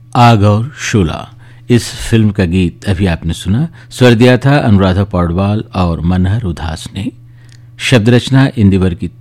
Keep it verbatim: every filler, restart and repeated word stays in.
आग और शोला, इस फिल्म का गीत अभी आपने सुना। स्वर दिया था अनुराधा पौडवाल और मनहर उदास ने। शब्द रचना इंदिवर की